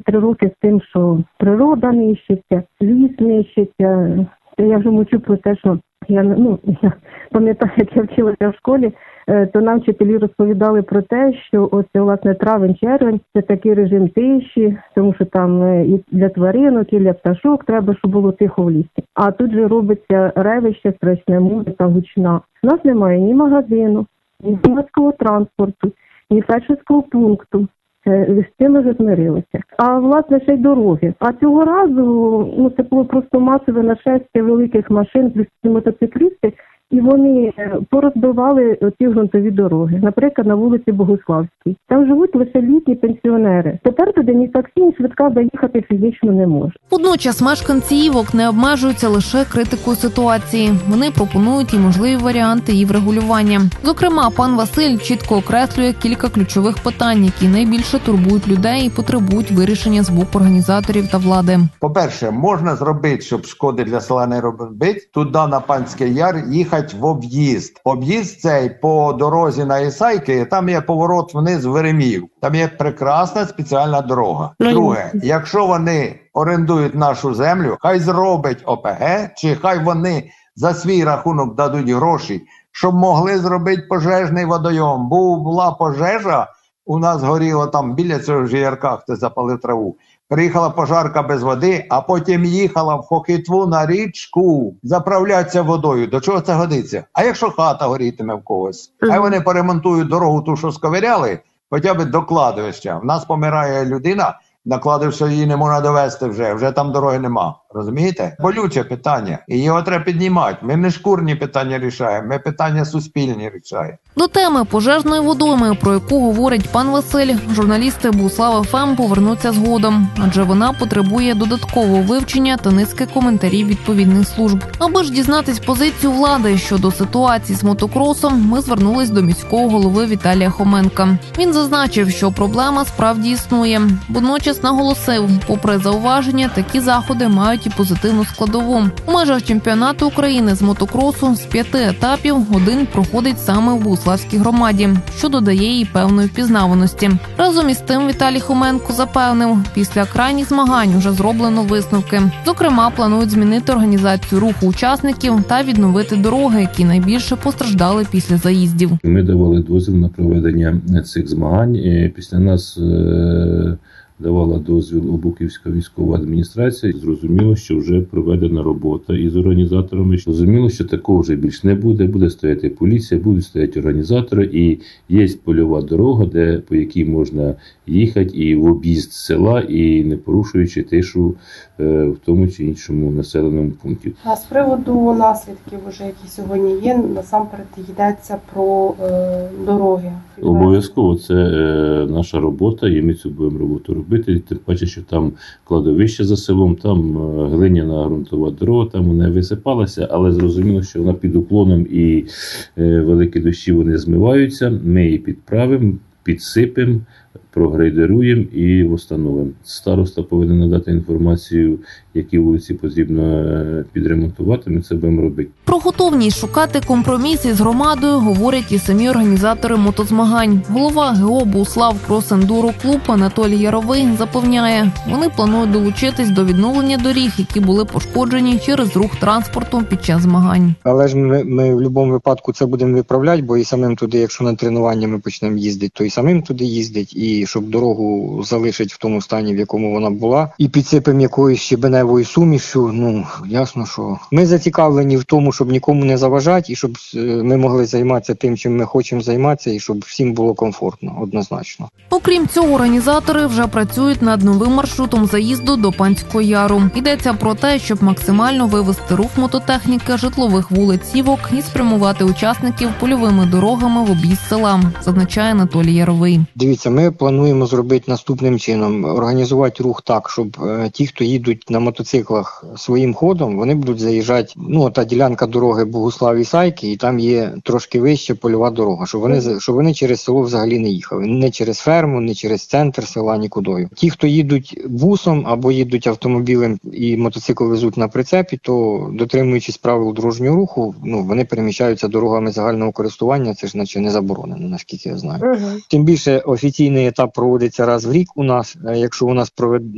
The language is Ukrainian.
3 роки з тим, що природа нищиться, ліс нищиться. Я вже мовчу про те, що я пам'ятаю, як я вчилася в школі, то нам вчителі розповідали про те, що оце, власне, травень-червень – це такий режим тиші, тому що там і для тваринок, і для пташок треба, щоб було тихо в лісі. А тут же робиться ревище, страшне, музика гучна. У нас немає ні магазину, ні громадського транспорту, ні фельдшерського пункту. З цим вже змирилися. А, власне, ще й дороги. А цього разу, це було просто масове нашестя великих машин, мотоциклісти, і вони порозбивали ці ґрунтові дороги. Наприклад, на вулиці Богуславській. Там живуть лише літні пенсіонери. Тепер туди ні таксі, ні швидка заїхати фізично не може. Водночас мешканці Івок не обмежуються лише критикою ситуації. Вони пропонують і можливі варіанти її врегулювання. Зокрема, пан Василь чітко окреслює кілька ключових питань, які найбільше турбують людей і потребують вирішення з боку організаторів та влади. По-перше, можна зробити, щоб шкоди для села не робити, туди на Панський Яр їхати в об'їзд. Об'їзд цей по дорозі на Ісайки, там є поворот вниз в Вереміївку. Там є прекрасна спеціальна дорога. Друге, якщо вони орендують нашу землю, хай зробить ОПГ, чи хай вони за свій рахунок дадуть гроші, щоб могли зробити пожежний водойом. Була пожежа, у нас горіло там біля цього ЖРК, хто запалив траву. Приїхала пожарка без води, а потім їхала в Хохитву на річку заправлятися водою. До чого це годиться? А якщо хата горітиме в когось? Хай вони поремонтують дорогу ту, що сковиряли, хоча б до кладовища. В нас помирає людина, на кладовище її не можна довести вже там дороги нема. Розумієте? Болюче питання. І його треба піднімати. Ми не шкурні питання рішаємо, ми питання суспільні рішаємо. До теми пожежної водойми, про яку говорить пан Василь, журналісти Буслава ФМ повернуться згодом, адже вона потребує додаткового вивчення та низки коментарів відповідних служб. Аби ж дізнатись позицію влади щодо ситуації з мотокросом, ми звернулись до міського голови Віталія Хоменка. Він зазначив, що проблема справді існує. Водночас наголосив, попри зауваження, такі заходи мають і позитивну складову. У межах чемпіонату України з мотокросу з 5 етапів 1 проходить саме в Богуславській громаді, що додає їй певної впізнаваності. Разом із тим Віталій Хоменко запевнив, після крайніх змагань вже зроблено висновки. Зокрема, планують змінити організацію руху учасників та відновити дороги, які найбільше постраждали після заїздів. Ми давали дозвіл на проведення цих змагань. Після нас давала дозвіл Обухівська військова адміністрація. Зрозуміло, що вже проведена робота із організаторами. Зрозуміло, що такого вже більш не буде. Буде стояти поліція, будуть стояти організатори. І є польова дорога, по якій можна їхати і в об'їзд села, і не порушуючи тишу в тому чи іншому населеному пункті. А з приводу наслідків, які сьогодні є, насамперед йдеться про дороги. Обов'язково це наша робота, і ми цю будемо роботу робити. Тим паче, що там кладовище за селом, там глиняна ґрунтова дорога, там вона висипалася, але зрозуміло, що вона під уклоном і великі дощі вони змиваються. Ми її підправимо, підсипемо, прогрейдеруємо і встановимо. Староста повинен надати інформацію, які вулиці потрібно підремонтувати, ми це будемо робити. Про готовність шукати компроміс із громадою говорять і самі організатори мотозмагань. Голова ГО «Буслав Крос-Ендуро Клуб» Анатолій Яровий запевняє, вони планують долучитись до відновлення доріг, які були пошкоджені через рух транспорту під час змагань. Але ж ми в будь-якому випадку це будемо виправляти, бо і самим туди, якщо на тренування ми почнемо їздити, то і самим туди їздять, і щоб дорогу залишити в тому стані, в якому вона була, і підсипемо якоюсь щебеневою сумішю, ясно, що ми зацікавлені в тому, щоб нікому не заважати, і щоб ми могли займатися тим, чим ми хочемо займатися, і щоб всім було комфортно, однозначно. Окрім цього, організатори вже працюють над новим маршрутом заїзду до Панського Яру. Йдеться про те, щоб максимально вивести рух мототехніки житлових вулиць Івок і спрямувати учасників польовими дорогами в об'їзд села, зазначає Анатолій Яровий. Дивіться, ми плануємо зробити наступним чином. Організувати рух так, щоб ті, хто їдуть на мотоциклах своїм ходом, вони будуть заїжджати, та ділянка дороги Богуслав-Ісайки, і там є трошки вище польова дорога, щоб вони через село взагалі не їхали. Не через ферму, не через центр села, нікудою. Ті, хто їдуть бусом або їдуть автомобілем і мотоцикл везуть на прицепі, то дотримуючись правил дорожнього руху, вони переміщаються дорогами загального користування, це ж наче не заборонено, наскільки я знаю. Тим більше офіційний етап проводиться раз в рік у нас. Якщо у нас